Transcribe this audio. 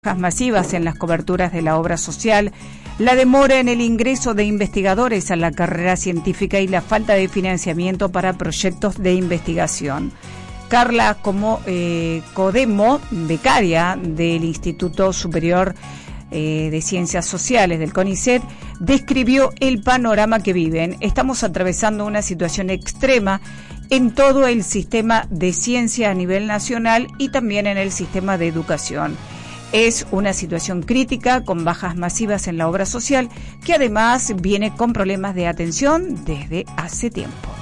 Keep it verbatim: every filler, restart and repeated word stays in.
masivas en las coberturas de la obra social, la demora en el ingreso de investigadores a la carrera científica y la falta de financiamiento para proyectos de investigación. Carla como eh, Codemo, becaria del Instituto Superior eh, de Ciencias Sociales del CONICET, describió el panorama que viven. Estamos atravesando una situación extrema en todo el sistema de ciencia a nivel nacional y también en el sistema de educación. Es una situación crítica con bajas masivas en la obra social que además viene con problemas de atención desde hace tiempo.